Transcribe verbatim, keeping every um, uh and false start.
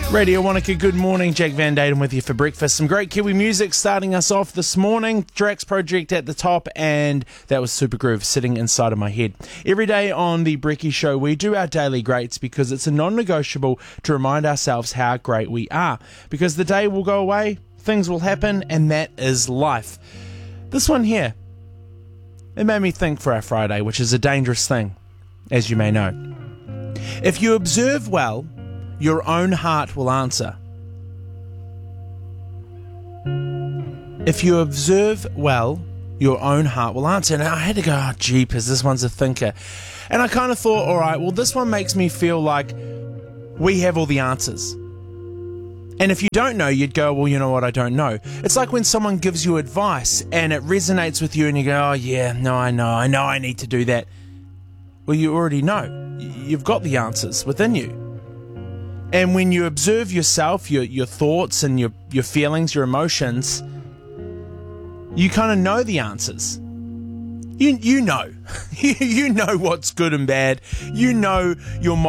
Radio Wanaka, good morning. Jack Van Daden with you for breakfast. Some great Kiwi music starting us off this morning. Drax Project at the top, and that was Super Groove sitting inside of my head. Every day on the Brekkie Show, we do our daily greats because it's a non-negotiable to remind ourselves how great we are. Because the day will go away, things will happen, and that is life. This one here, it made me think for our Friday, which is a dangerous thing, as you may know. If you observe well, your own heart will answer. If you observe well, your own heart will answer. And I had to go, oh, jeepers, this one's a thinker. And I kind of thought, all right, well, this one makes me feel like we have all the answers. And if you don't know, you'd go, well, you know what, I don't know. It's like when someone gives you advice and it resonates with you and you go, oh, yeah, no, I know, I know I need to do that. Well, you already know. You've got the answers within you. And when you observe yourself, your your thoughts and your, your feelings, your emotions, you kind of know the answers. You you know. you know what's good and bad. You know your